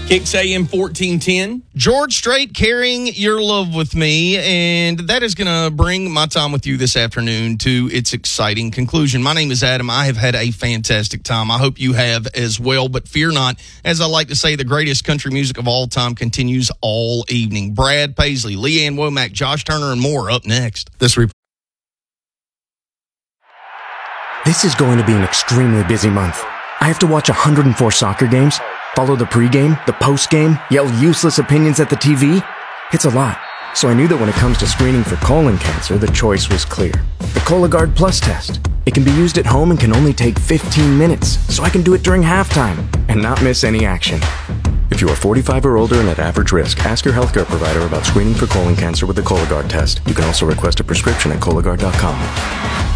Kicks AM 1410. George Strait, Carrying Your Love With Me, and that is going to bring my time with you this afternoon to its exciting conclusion. My name is Adam. I have had a fantastic time. I hope you have as well, but fear not. As I like to say, the greatest country music of all time continues all evening. Brad Paisley, Leanne Womack, Josh Turner, and more up next. This is going to be an extremely busy month. I have to watch 104 soccer games, follow the pregame, the postgame, yell useless opinions at the TV. It's a lot. So I knew that when it comes to screening for colon cancer, the choice was clear. The Cologuard Plus test. It can be used at home and can only take 15 minutes, so I can do it during halftime and not miss any action. If you are 45 or older and at average risk, ask your healthcare provider about screening for colon cancer with the Cologuard test. You can also request a prescription at Cologuard.com.